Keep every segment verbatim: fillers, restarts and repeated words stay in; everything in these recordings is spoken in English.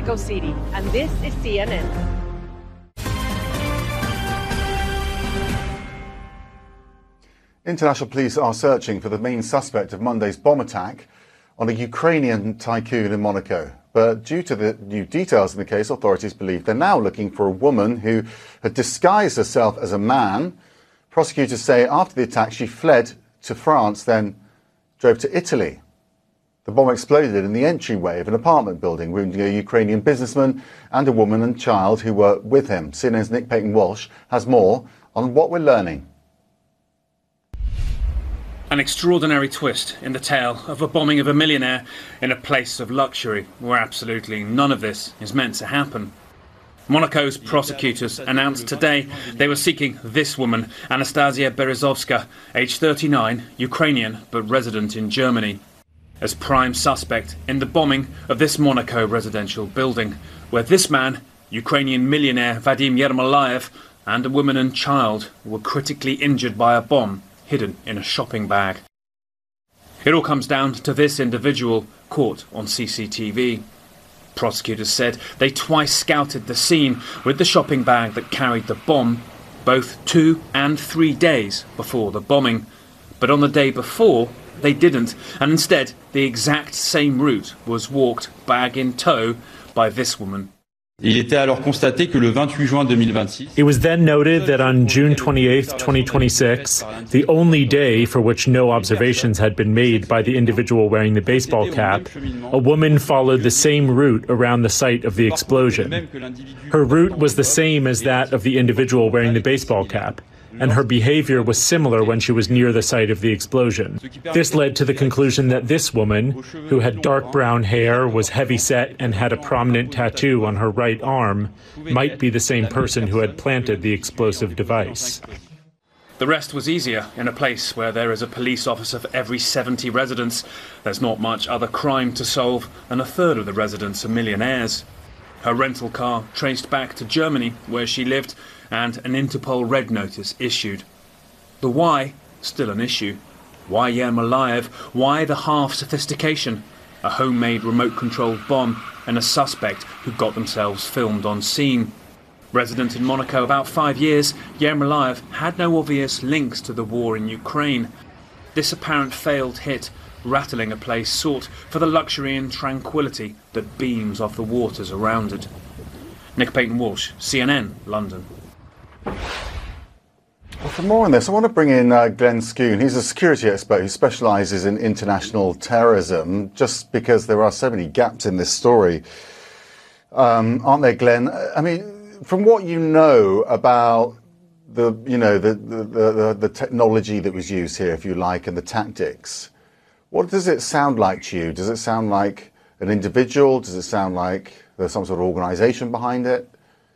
Mexico City, and this is C N N. International police are searching for the main suspect of Monday's bomb attack on a Ukrainian tycoon in Monaco. But due to the new details in the case, authorities believe they're now looking for a woman who had disguised herself as a man. Prosecutors say after the attack she fled to France, then drove to Italy. The bomb exploded in the entryway of an apartment building, wounding a Ukrainian businessman and a woman and child who were with him. C N N's Nick Paton-Walsh has more on what we're learning. An extraordinary twist in the tale of a bombing of a millionaire in a place of luxury where absolutely none of this is meant to happen. Monaco's prosecutors announced today they were seeking this woman, Anastasia Berezovska, aged thirty-nine, Ukrainian but resident in Germany, as prime suspect in the bombing of this Monaco residential building, where this man, Ukrainian millionaire Vadim Yermolayev, and a woman and child were critically injured by a bomb hidden in a shopping bag. It all comes down to this individual caught on C C T V. Prosecutors said they twice scouted the scene with the shopping bag that carried the bomb, both two and three days before the bombing. But on the day before, they didn't, and instead the exact same route was walked, bag in tow, by this woman. Il était alors constaté que le vingt-huit juin deux mille vingt-six. It was then noted that on June twenty-eighth, twenty twenty-six, the only day for which no observations had been made by the individual wearing the baseball cap, a woman followed the same route around the site of the explosion. Her route was the same as that of the individual wearing the baseball cap, and her behavior was similar when she was near the site of the explosion. This led to the conclusion that this woman, who had dark brown hair, was heavy-set, and had a prominent tattoo on her right arm, might be the same person who had planted the explosive device. The rest was easier in a place where there is a police officer for every seventy residents. There's not much other crime to solve, and a third of the residents are millionaires. Her rental car traced back to Germany, where she lived, and an Interpol red notice issued. The why, still an issue. Why Yermolayev? Why the half-sophistication? A homemade remote-controlled bomb and a suspect who got themselves filmed on scene. Resident in Monaco about five years, Yermolayev had no obvious links to the war in Ukraine. This apparent failed hit, rattling a place sought for the luxury and tranquility that beams off the waters around it. Nick Paton-Walsh, C N N, London. Well, for more on this, I want to bring in uh, Glenn Scoon. He's a security expert who specialises in international terrorism, just because there are so many gaps in this story. Um, aren't there, Glenn? I mean, from what you know about the, you know, the, the, the, the technology that was used here, if you like, and the tactics, what does it sound like to you? Does it sound like an individual? Does it sound like there's some sort of organisation behind it?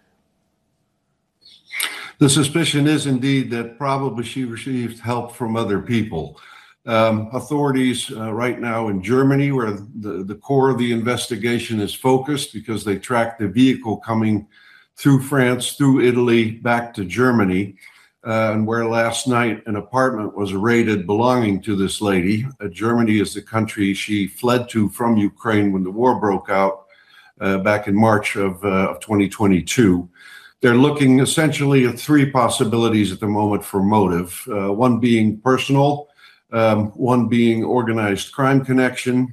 The suspicion is indeed that probably she received help from other people. Um, authorities uh, right now in Germany, where the, the core of the investigation is focused, because they tracked the vehicle coming through France, through Italy, back to Germany, uh, and where last night an apartment was raided belonging to this lady. Uh, Germany is the country she fled to from Ukraine when the war broke out uh, back in March of, uh, of twenty twenty-two. They're looking essentially at three possibilities at the moment for motive, uh, one being personal, um, one being organized crime connection,